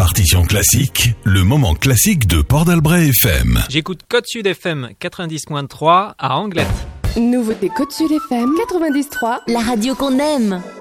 Partition classique, le moment classique de Port d'Albret FM. J'écoute Côte Sud FM 90.3 à Anglette. Nouveauté Côte Sud FM 90.3, la radio qu'on aime.